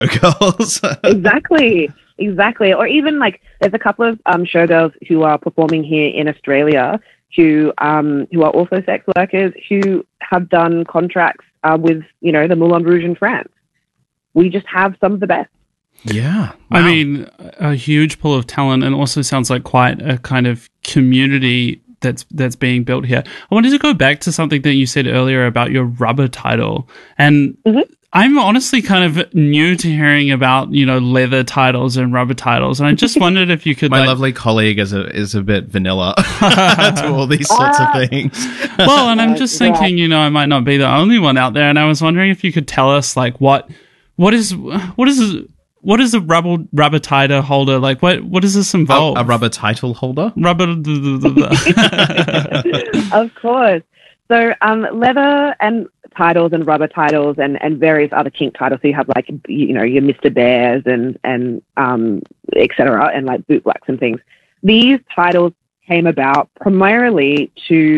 showgirls. Exactly. Or even like there's a couple of showgirls who are performing here in Australia who are also sex workers who have done contracts with, the Moulin Rouge in France. We just have some of the best. Yeah. Wow. I mean, a huge pool of talent, and also sounds like quite a kind of community that's being built here. I wanted to go back to something that you said earlier about your rubber title. And I'm honestly kind of new to hearing about, leather titles and rubber titles. And I just wondered if you could... My lovely colleague is a bit vanilla to all these sorts of things. Well, and I'm just thinking, I might not be the only one out there. And I was wondering if you could tell us, like, what is a rubber title holder? Like, what does this involve? A rubber title holder? Of course. So leather and titles and rubber titles and various other kink titles. So you have like, your Mr. Bears and et cetera, and like boot blacks and things. These titles came about primarily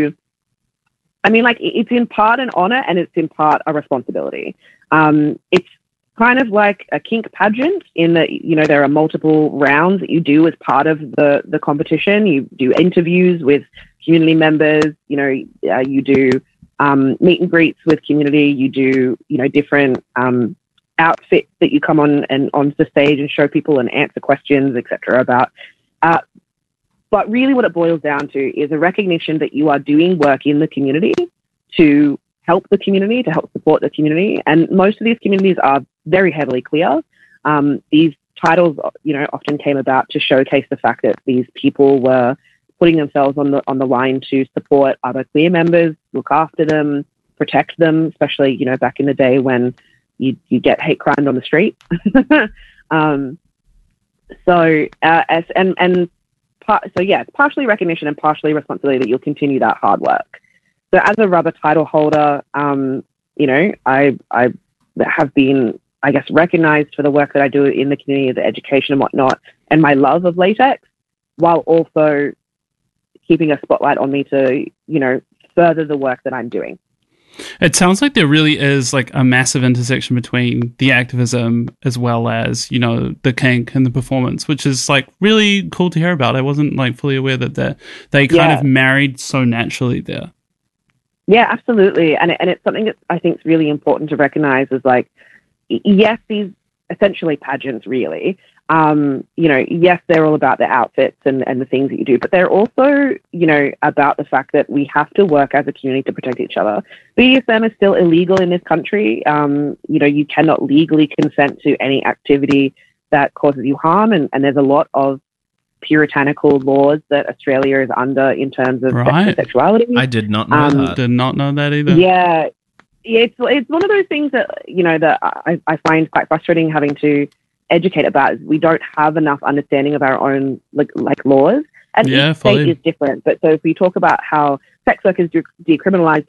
it's in part an honor and it's in part a responsibility. It's kind of like a kink pageant in that, there are multiple rounds that you do as part of the competition. You do interviews with community members, you do meet and greets with community, you do, different outfits that you come on and onto the stage and show people and answer questions, etc. about. But really what it boils down to is a recognition that you are doing work in the community to help the community, to help support the community. And most of these communities are very heavily queer. These titles, often came about to showcase the fact that these people were putting themselves on the line to support other queer members, look after them, protect them, especially, back in the day when you get hate crimed on the street. It's partially recognition and partially responsibility that you'll continue that hard work. So as a rubber title holder, I have been, I guess, recognized for the work that I do in the community, the education and whatnot, and my love of latex, while also keeping a spotlight on me to, further the work that I'm doing. It sounds like there really is like a massive intersection between the activism as well as, the kink and the performance, which is like really cool to hear about. I wasn't like fully aware that they kind of married so naturally there. Yeah, absolutely. And it's something that I think is really important to recognize is like, yes, these essentially pageants really, yes, they're all about the outfits and the things that you do, but they're also, about the fact that we have to work as a community to protect each other. BDSM is still illegal in this country. You cannot legally consent to any activity that causes you harm. And there's a lot of puritanical laws that Australia is under in terms of sex and sexuality. I did not know that. Did not know that either. Yeah. It's one of those things that, that I find quite frustrating having to educate about. Is we don't have enough understanding of our own like laws, and each state is different. But so if we talk about how sex work is decriminalized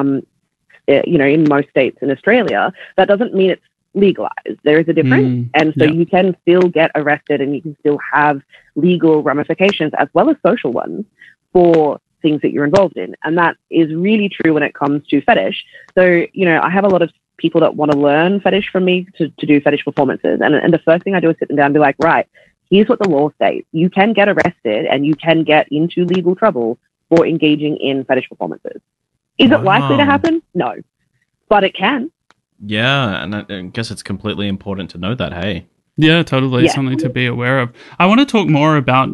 in most states in Australia, that doesn't mean it's legalized. There is a difference, and so you can still get arrested, and you can still have legal ramifications as well as social ones for things that you're involved in. And that is really true when it comes to fetish. So, I have a lot of people that want to learn fetish from me to do fetish performances. And the first thing I do is sit them down and be like, right, here's what the law states. You can get arrested and you can get into legal trouble for engaging in fetish performances. Is it likely to happen? No, but it can. Yeah, and I guess it's completely important to know that, hey? Yeah, totally. Yeah. Something to be aware of. I want to talk more about,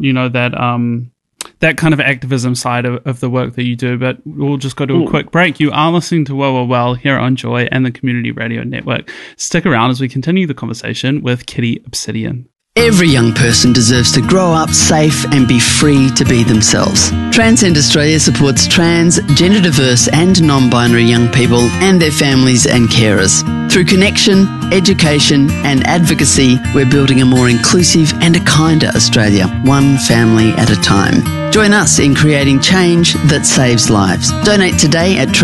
that kind of activism side of the work that you do, but we'll just go to a quick break. You are listening to Well here on Joy and the Community Radio Network. Stick around as we continue the conversation with Kitty Obsidian. Every young person deserves to grow up safe and be free to be themselves. Transcend Australia supports trans, gender diverse and non-binary young people and their families and carers. Through connection, education and advocacy, we're building a more inclusive and a kinder Australia, one family at a time. Join us in creating change that saves lives. Donate today at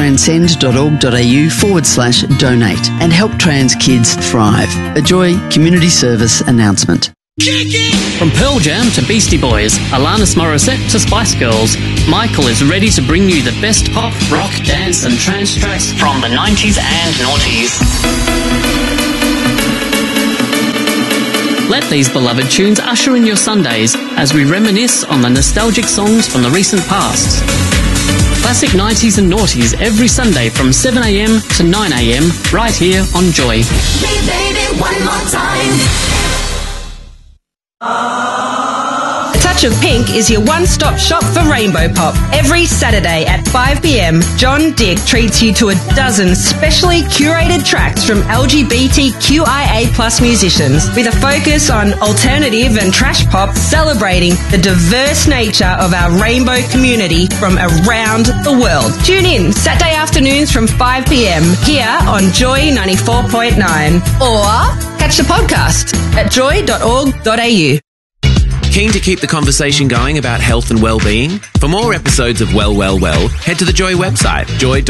transcend.org.au/donate and help trans kids thrive. A Joy Community Service announcement. From Pearl Jam to Beastie Boys, Alanis Morissette to Spice Girls, Michael is ready to bring you the best pop, rock, dance and trance tracks from the 90s and noughties. Let these beloved tunes usher in your Sundays as we reminisce on the nostalgic songs from the recent past. Classic 90s and noughties every Sunday from 7am to 9am right here on Joy. Hey baby, one more time. Touch of Pink is your one-stop shop for Rainbow Pop. Every Saturday at 5 p.m, John Dick treats you to a dozen specially curated tracks from LGBTQIA+ musicians with a focus on alternative and trash pop, celebrating the diverse nature of our rainbow community from around the world. Tune in Saturday afternoons from 5 p.m. here on Joy 94.9 or catch the podcast at joy.org.au. Keen to keep the conversation going about health and well-being? For more episodes of Well, Well, Well, head to the Joy website,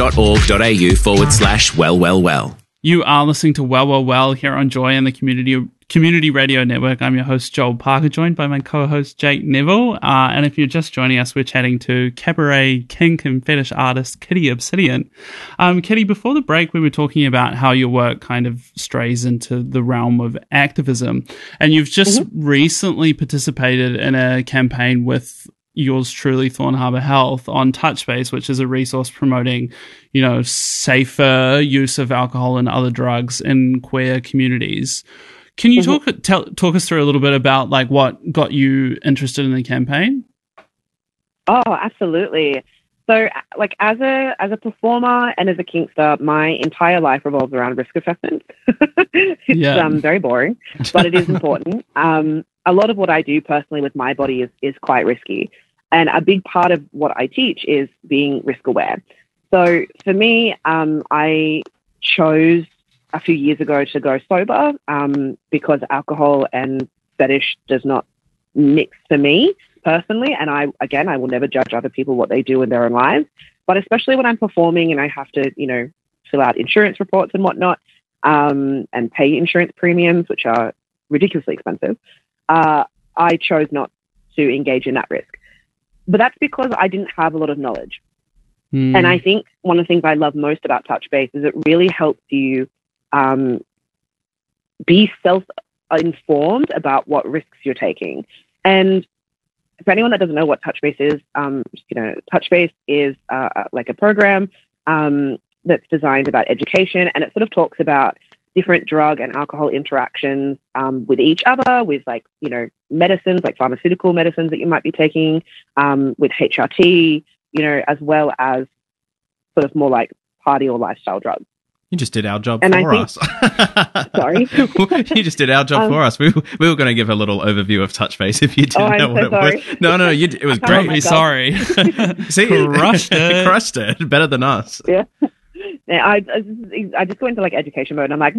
joy.org.au/well-well-well. You are listening to Well, Well, Well here on Joy and the Community Radio Network. I'm your host, Joel Parker, joined by my co-host, Jake Neville. And if you're just joining us, we're chatting to cabaret, kink, and fetish artist, Kitty Obsidian. Kitty, before the break, we were talking about how your work kind of strays into the realm of activism. And you've just recently participated in a campaign with yours truly, Thorn Harbour Health, on Touchbase, which is a resource promoting, safer use of alcohol and other drugs in queer communities. Can you talk us through a little bit about what got you interested in the campaign? Oh, absolutely. So, as a performer and as a kinkster, my entire life revolves around risk assessment. It's very boring, but it is important. A lot of what I do personally with my body is quite risky. And a big part of what I teach is being risk aware. So for me, I chose a few years ago to go sober because alcohol and fetish does not mix for me personally. And I will never judge other people what they do in their own lives. But especially when I'm performing and I have to, fill out insurance reports and whatnot and pay insurance premiums, which are ridiculously expensive, I chose not to engage in that risk. But that's because I didn't have a lot of knowledge. And I think one of the things I love most about Touchbase is it really helps you be self-informed about what risks you're taking. And for anyone that doesn't know what Touchbase is, Touchbase is like a program that's designed about education, and it sort of talks about different drug and alcohol interactions with each other, with medicines, like pharmaceutical medicines that you might be taking, with HRT, as well as sort of more like party or lifestyle drugs. You just did our job for us. Sorry? You just did our job for us. We were going to give a little overview of Touchbase if you didn't know what it was. No, it was great. Don't be sorry. See, crushed it. Better than us. Yeah. I just go into education mode and I'm like,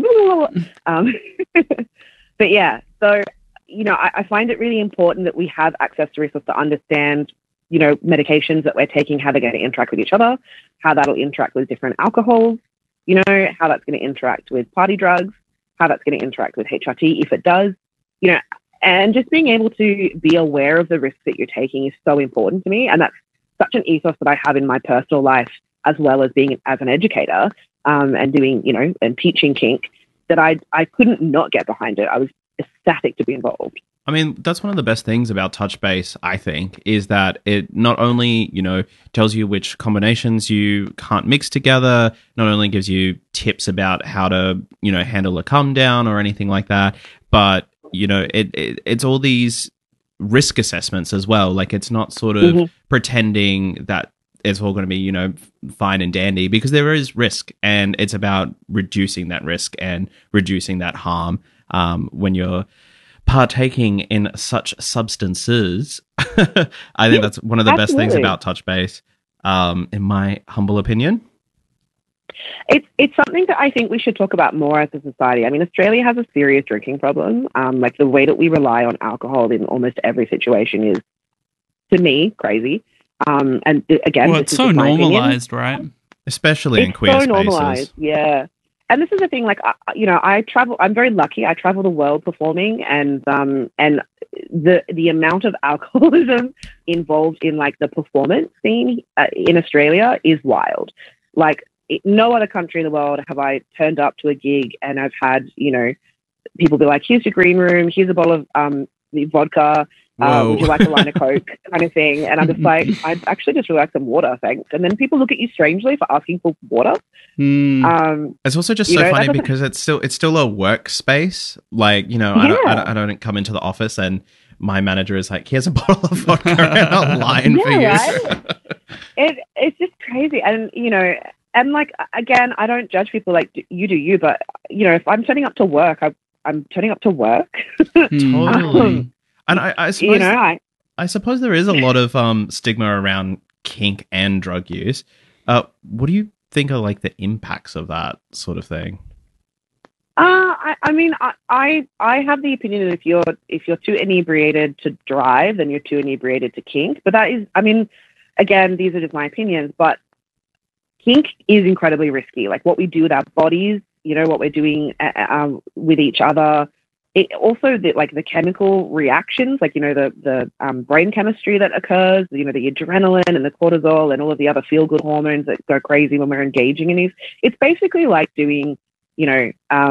but yeah, so, I find it really important that we have access to resources to understand, medications that we're taking, how they're going to interact with each other, how that'll interact with different alcohols, how that's going to interact with party drugs, how that's going to interact with HRT if it does, and just being able to be aware of the risks that you're taking is so important to me. And that's such an ethos that I have in my personal life, as well as being as an educator and doing, and teaching kink, that I couldn't not get behind it. I was ecstatic to be involved. I mean, that's one of the best things about Touchbase, I think, is that it not only, tells you which combinations you can't mix together, not only gives you tips about how to, handle a come down or anything like that, but, it's all these risk assessments as well. It's not sort of pretending that it's all going to be, fine and dandy, because there is risk, and it's about reducing that risk and reducing that harm when you're partaking in such substances. I think that's one of the best things about Touchbase, in my humble opinion. It's something that I think we should talk about more as a society. I mean, Australia has a serious drinking problem. The way that we rely on alcohol in almost every situation is, to me, crazy. And again, it's so normalized, right? Especially in queer spaces. Normalized, yeah. And this is the thing, I travel, I'm very lucky. I travel the world performing, and the amount of alcoholism involved in the performance scene in Australia is wild. No other country in the world have I turned up to a gig and I've had, people be like, here's your green room, here's a bottle of the vodka, would you like a line of Coke, kind of thing. And I'm just like, I'd actually just really like some water, thanks. And then people look at you strangely for asking for water. It's also just so funny because it's still a workspace. Like, you know, I don't come into the office and my manager is like, here's a bottle of vodka and a line for you. Right? It's just crazy. And, you know, and like, again, I don't judge people, like, you do you, but, you know, if I'm turning up to work, I'm turning up to work. Totally. And I suppose, you know, I suppose there is a lot of stigma around kink and drug use. What do you think are like the impacts of that sort of thing? I mean, I have the opinion that if you're too inebriated to drive, then you're too inebriated to kink. But that is, I mean, again, these are just my opinions, but kink is incredibly risky. Like what we do with our bodies, you know, what we're doing with each other. It also, the chemical reactions, like, you know, the brain chemistry that occurs, you know, the adrenaline and the cortisol and all of the other feel-good hormones that go crazy when we're engaging in these. It's basically like doing, you know,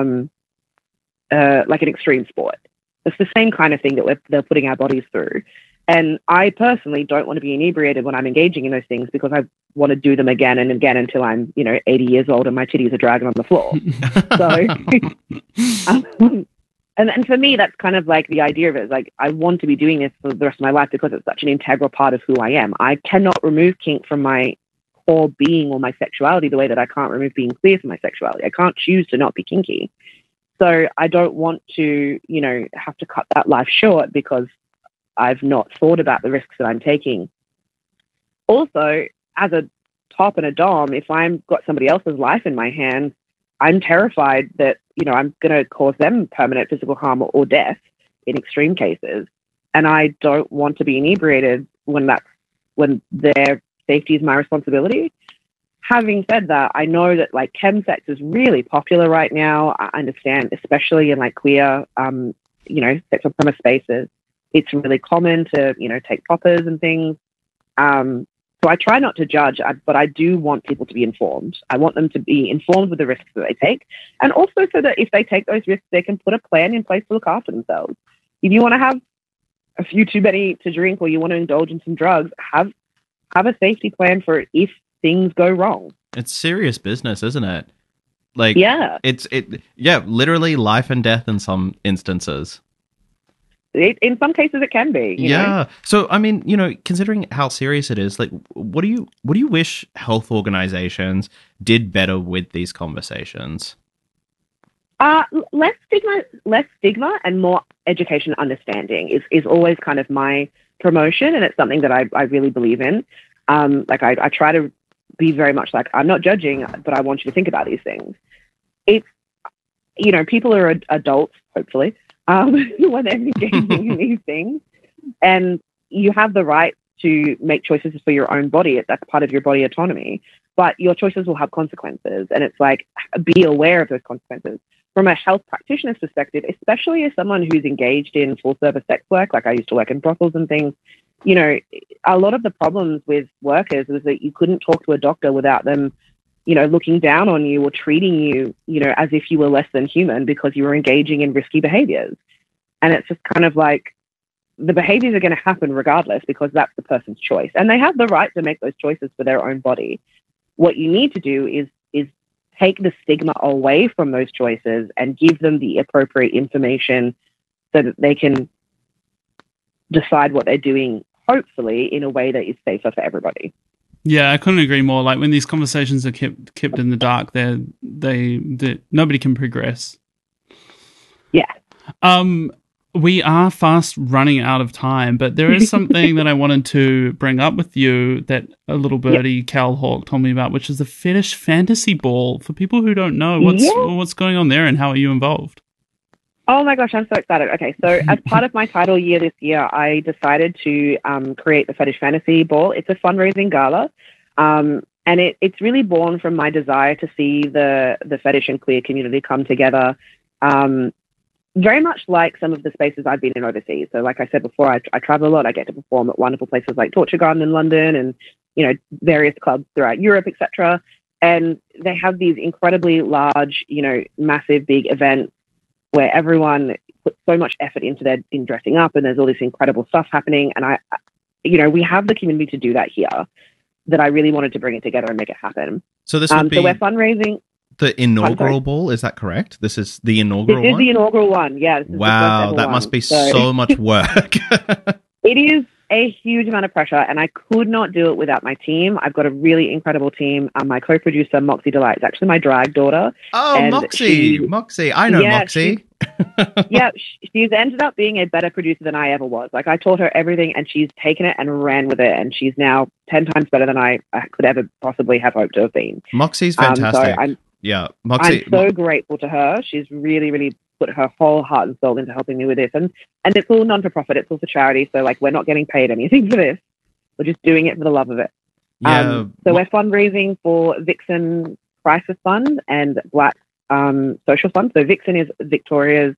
like an extreme sport. It's the same kind of thing that they're putting our bodies through. And I personally don't want to be inebriated when I'm engaging in those things because I want to do them again and again until I'm, you know, 80 years old and my titties are dragging on the floor. So... And for me, that's kind of like the idea of it. Is like, I want to be doing this for the rest of my life because it's such an integral part of who I am. I cannot remove kink from my core being or my sexuality the way that I can't remove being queer from my sexuality. I can't choose to not be kinky. So I don't want to, you know, have to cut that life short because I've not thought about the risks that I'm taking. Also, as a top and a dom, if I've got somebody else's life in my hands, I'm terrified that, you know, I'm going to cause them permanent physical harm or death in extreme cases. And I don't want to be inebriated when their safety is my responsibility. Having said that, I know that like chemsex is really popular right now. I understand, especially in like queer, you know, sexual premise spaces, it's really common to, you know, take poppers and things. So I try not to judge, but I do want people to be informed. I want them to be informed with the risks that they take. And also so that if they take those risks, they can put a plan in place to look after themselves. If you want to have a few too many to drink or you want to indulge in some drugs, have a safety plan for if things go wrong. It's serious business, isn't it? Like, yeah, literally life and death in some instances. In some cases, it can be. You know? So, I mean, you know, considering how serious it is, like, what do you wish health organizations did better with these conversations? Less stigma, and more education and understanding is always kind of my promotion, and it's something that I really believe in. Like, I try to be very much like, I'm not judging, but I want you to think about these things. It's, you know, people are adults, hopefully. When they're engaging in these things, and you have the right to make choices for your own body. That's part of your body autonomy, but your choices will have consequences, and it's like, be aware of those consequences. From a health practitioner's perspective, especially as someone who's engaged in full service sex work, like I used to work in brothels and things, you know, a lot of the problems with workers was that you couldn't talk to a doctor without them, you know, looking down on you or treating you, you know, as if you were less than human because you were engaging in risky behaviors. And it's just kind of like, the behaviors are going to happen regardless because that's the person's choice. And they have the right to make those choices for their own body. What you need to do is take the stigma away from those choices and give them the appropriate information so that they can decide what they're doing, hopefully in a way that is safer for everybody. Yeah, I couldn't agree more. Like when these conversations are kept in the dark, they nobody can progress. Yeah. We are fast running out of time, but there is something that I wanted to bring up with you that a little birdie, Cal Hawk, told me about, which is the Fetish Fantasy Ball. For people who don't know, what's going on there and how are you involved? Oh my gosh, I'm so excited. Okay, so as part of my title year this year, I decided to create the Fetish Fantasy Ball. It's a fundraising gala, and it's really born from my desire to see the fetish and queer community come together, very much like some of the spaces I've been in overseas. So like I said before, I travel a lot. I get to perform at wonderful places like Torture Garden in London and, you know, various clubs throughout Europe, etc. And they have these incredibly large, you know, massive, big events where everyone puts so much effort in dressing up, and there's all this incredible stuff happening. And we have the community to do that here, that I really wanted to bring it together and make it happen. So this would be so we're fundraising. The inaugural ball, is that correct? This is the inaugural one? This is the inaugural one, yeah. Wow, that must be so much work. It is a huge amount of pressure, and I could not do it without my team. I've got a really incredible team. My co-producer, Moxie Delight, is actually my drag daughter. Oh, Moxie. I know Moxie. She's ended up being a better producer than I ever was. Like, I taught her everything, and she's taken it and ran with it, and she's now 10 times better than I could ever possibly have hoped to have been. Moxie's fantastic. I'm so grateful to her. She's really, really put her whole heart and soul into helping me with this. And it's all non-for-profit. It's all for charity. So, like, we're not getting paid anything for this. We're just doing it for the love of it. So we're fundraising for Vixen Crisis Fund and Black Social Fund. So Vixen is Victoria's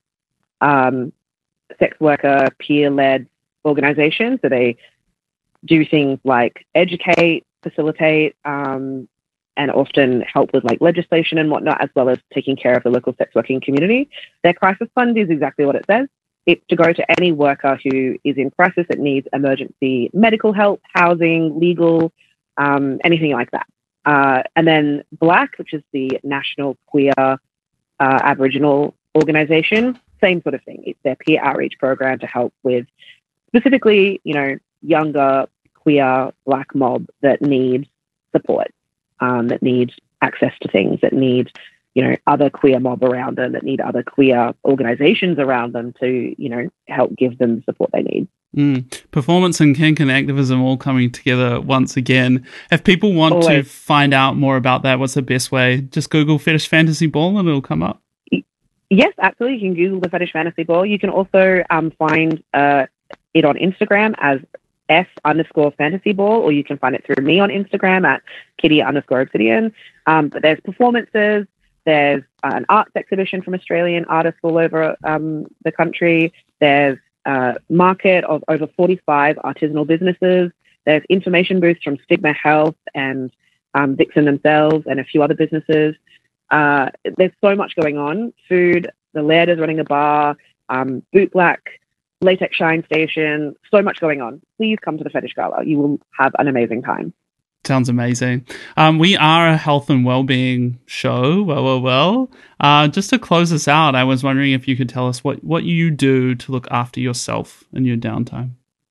sex worker peer-led organization. So they do things like educate, facilitate, and often help with like legislation and whatnot, as well as taking care of the local sex working community. Their crisis fund is exactly what it says. It's to go to any worker who is in crisis that needs emergency medical help, housing, legal, anything like that. And then Black, which is the National Queer Aboriginal Organization, same sort of thing. It's their peer outreach program to help with specifically, younger queer Black mob that needs support, that needs access to things, that need, other queer mob around them, that need other queer organizations around them to, help give them the support they need. Performance and kink and activism all coming together once again. If people want to find out more about that, what's the best way? Just Google Fetish Fantasy Ball and it'll come up. Yes, absolutely. You can Google the Fetish Fantasy Ball. You can also find it on Instagram as F_fantasy ball, or you can find it through me on Instagram at Kitty_Obsidian. But there's performances, there's an arts exhibition from Australian artists all over the country. There's a market of over 45 artisanal businesses. There's information booths from Stigma Health and Vixen themselves and a few other businesses. There's so much going on. Food, the Laird is running a bar, Boot Black, Latex Shine Station, so much going on. Please come to the Fetish Gala. You will have an amazing time. Sounds amazing. We are a health and well-being show. Well. Just to close this out, I was wondering if you could tell us what you do to look after yourself in your downtime.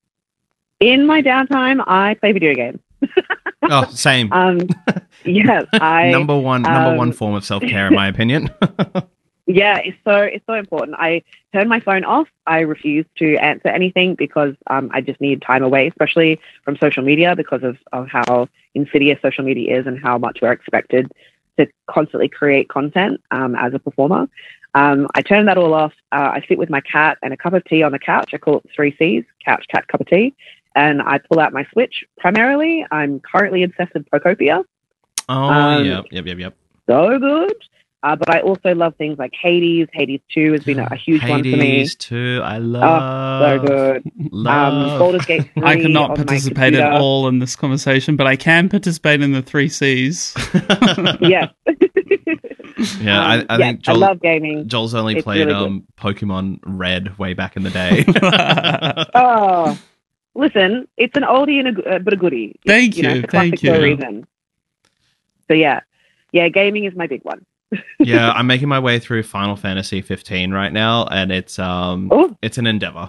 In my downtime, I play video games. Oh, same. Yes, number one form of self-care, in my opinion. Yeah, it's so important. I turn my phone off. I refuse to answer anything because I just need time away, especially from social media, because of how insidious social media is and how much we're expected to constantly create content as a performer. I turn that all off. I sit with my cat and a cup of tea on the couch. I call it 3 C's, couch, cat, cup of tea. And I pull out my Switch. Primarily, I'm currently obsessed with Procopia. Oh, yep. So good. But I also love things like Hades. Hades 2 has been a huge one for me. Hades 2, I love. Oh, so good. Baldur's Gate 3 I cannot participate at all in this conversation, but I can participate in the 3 C's. Yes. Yeah, I think Joel, I love gaming. Joel's only played really Pokemon Red way back in the day. Oh, listen, it's an oldie but a goodie. Thank you. It's a classic for a reason. So yeah, gaming is my big one. Yeah, I'm making my way through Final Fantasy 15 right now, and it's an endeavor.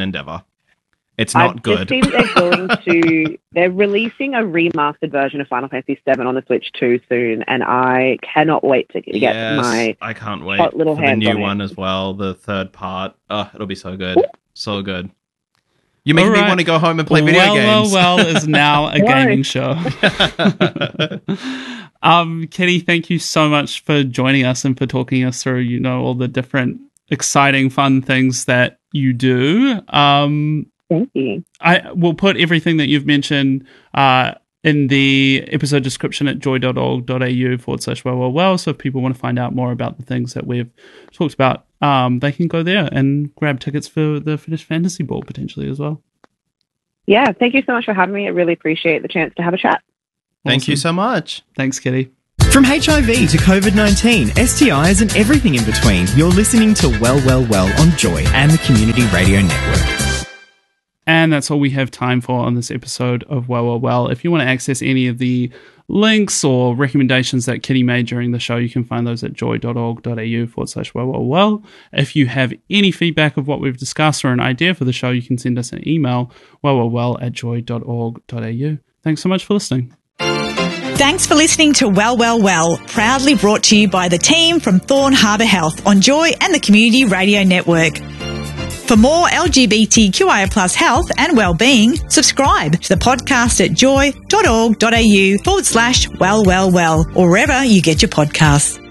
It's not good. I've just seen they're releasing a remastered version of Final Fantasy 7 on the Switch 2 soon, and I cannot wait to get I can't wait hot little for hands the new on one it. as well, the third part. Oh, it'll be so good. So good. You're making me want to go home and play video games. Well is now a gaming show. Kitty, thank you so much for joining us and for talking us through, all the different exciting, fun things that you do. Thank you. I will put everything that you've mentioned in the episode description at joy.org.au/well. So if people want to find out more about the things that we've talked about, they can go there and grab tickets for the Fetish Fantasy Ball potentially as well. Yeah, thank you so much for having me. I really appreciate the chance to have a chat. Thank you so much. Thanks, Kitty. From HIV to COVID-19, STIs and everything in between, you're listening to Well, Well, Well on Joy and the Community Radio Network. And that's all we have time for on this episode of Well, Well, Well. If you want to access any of the links or recommendations that Kitty made during the show, you can find those at joy.org.au/well, well, well. If you have any feedback of what we've discussed or an idea for the show, you can send us an email, wellwellwell@joy.org.au. Thanks so much for listening. Thanks for listening to Well, Well, Well, proudly brought to you by the team from Thorn Harbour Health on Joy and the Community Radio Network. For more LGBTQIA+ health and wellbeing, subscribe to the podcast at joy.org.au/well, well, well, or wherever you get your podcasts.